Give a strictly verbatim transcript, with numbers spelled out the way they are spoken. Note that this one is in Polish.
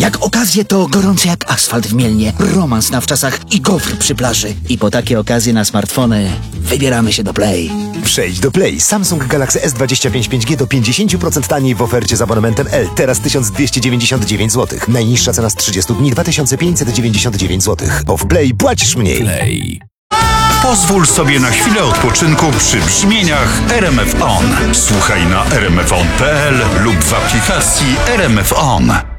Jak okazje to gorący jak asfalt w Mielnie, romans na wczasach i gofr przy plaży. I po takie okazje na smartfony wybieramy się do Play. Przejdź do Play. Samsung Galaxy S dwadzieścia pięć pięć G do pięćdziesiąt procent taniej w ofercie z abonamentem L. Teraz tysiąc dwieście dziewięćdziesiąt dziewięć złotych. Najniższa cena z trzydziestu dni dwa tysiące pięćset dziewięćdziesiąt dziewięć złotych. Bo w Play płacisz mniej. Play. Pozwól sobie na chwilę odpoczynku przy brzmieniach R M F On. Słuchaj na r m f on kropka p l lub w aplikacji R M F On.